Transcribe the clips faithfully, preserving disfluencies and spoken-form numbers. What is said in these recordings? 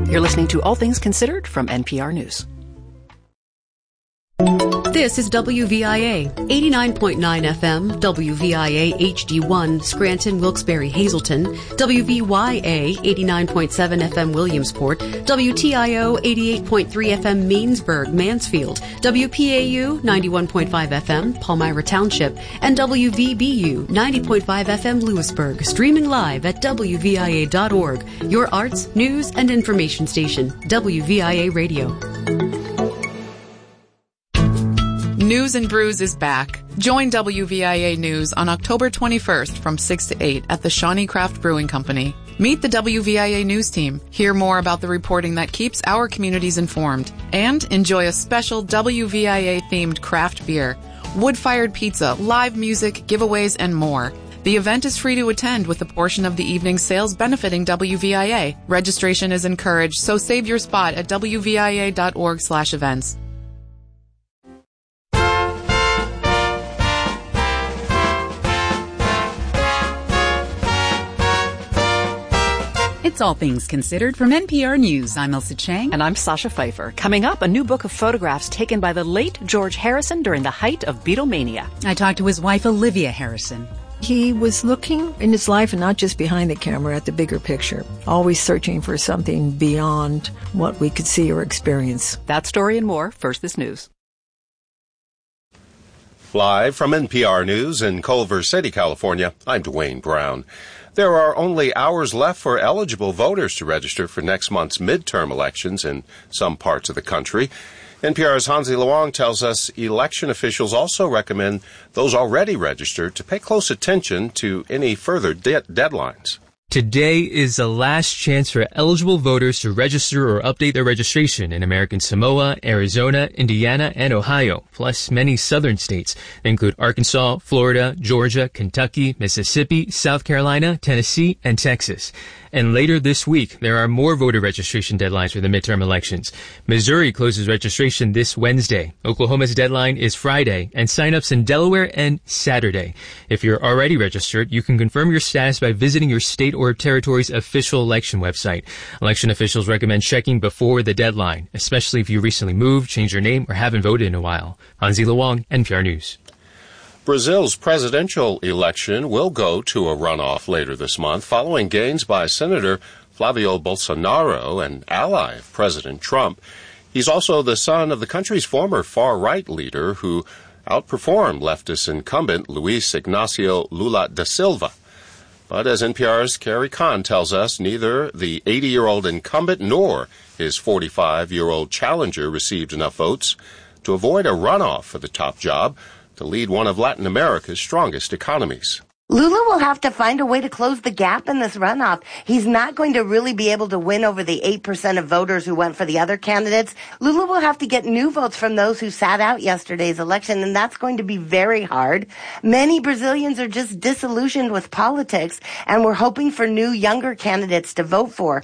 You're listening to All Things Considered from N P R News. This is W V I A, eighty-nine point nine F M, W V I A H D one, Scranton, Wilkes-Barre, Hazleton, W V Y A, eighty-nine point seven F M, Williamsport, W T I O, eighty-eight point three F M, Mainsburg, Mansfield, W P A U, ninety-one point five F M, Palmyra Township, and W V B U, ninety point five F M, Lewisburg, streaming live at W V I A dot org, your arts, news, and information station, W V I A Radio. News and Brews is back. Join W V I A News on October twenty-first from six to eight at the Shawnee Craft Brewing Company. Meet the W V I A News team, hear more about the reporting that keeps our communities informed, and enjoy a special W V I A-themed craft beer, wood-fired pizza, live music, giveaways, and more. The event is free to attend with a portion of the evening's sales benefiting W V I A. Registration is encouraged, so save your spot at W V I A dot org slash events. It's All Things Considered from N P R News. I'm Elsa Chang. And I'm Sasha Pfeiffer. Coming up, a new book of photographs taken by the late George Harrison during the height of Beatlemania. I talked to his wife, Olivia Harrison. He was looking in his life, and not just behind the camera, at the bigger picture, always searching for something beyond what we could see or experience. That story and more. First, this news. Live from N P R News in Culver City, California, I'm Dwayne Brown. There are only hours left for eligible voters to register for next month's midterm elections in some parts of the country. N P R's Hansi Luong tells us election officials also recommend those already registered to pay close attention to any further de- deadlines. Today is the last chance for eligible voters to register or update their registration in American Samoa, Arizona, Indiana, and Ohio, plus many southern states. They include Arkansas, Florida, Georgia, Kentucky, Mississippi, South Carolina, Tennessee, and Texas. And later this week, there are more voter registration deadlines for the midterm elections. Missouri closes registration this Wednesday. Oklahoma's deadline is Friday, and sign-ups in Delaware and Saturday. If you're already registered, you can confirm your status by visiting your state or territory's official election website. Election officials recommend checking before the deadline, especially if you recently moved, changed your name, or haven't voted in a while. Hansi Luong, N P R News. Brazil's presidential election will go to a runoff later this month following gains by Senator Flavio Bolsonaro, an ally of President Trump. He's also the son of the country's former far-right leader who outperformed leftist incumbent Luiz Ignacio Lula da Silva. But as N P R's Carrie Kahn tells us, neither the eighty-year-old incumbent nor his forty-five-year-old challenger received enough votes to avoid a runoff for the top job to lead one of Latin America's strongest economies. Lula will have to find a way to close the gap in this runoff. He's not going to really be able to win over the eight percent of voters who went for the other candidates. Lula will have to get new votes from those who sat out yesterday's election, and that's going to be very hard. Many Brazilians are just disillusioned with politics, and we're hoping for new, younger candidates to vote for.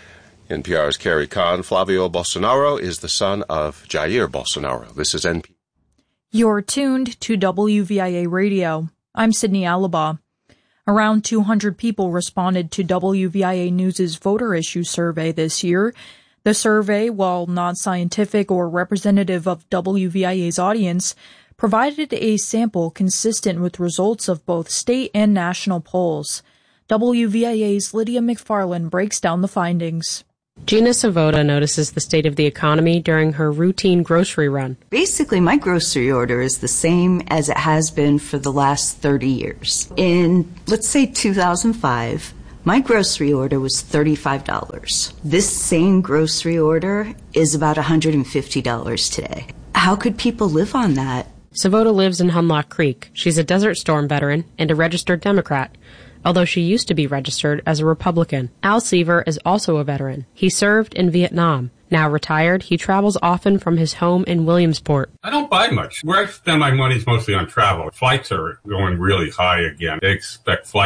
N P R's Carrie Kahn. Flavio Bolsonaro is the son of Jair Bolsonaro. This is N P R. You're tuned to W V I A Radio. I'm Sydney Alaba. Around two hundred people responded to W V I A News' voter issue survey this year. The survey, while not scientific or representative of W V I A's audience, provided a sample consistent with results of both state and national polls. W V I A's Lydia McFarland breaks down the findings. Gina Savoda notices the state of the economy during her routine grocery run. Basically, my grocery order is the same as it has been for the last thirty years. In, let's say, two thousand five, my grocery order was thirty-five dollars. This same grocery order is about one hundred fifty dollars today. How could people live on that? Savoda lives in Hunlock Creek. She's a Desert Storm veteran and a registered Democrat, although she used to be registered as a Republican. Al Seaver is also a veteran. He served in Vietnam. Now retired, he travels often from his home in Williamsport. I don't buy much. Where I spend my money is mostly on travel. Flights are going really high again. They expect flights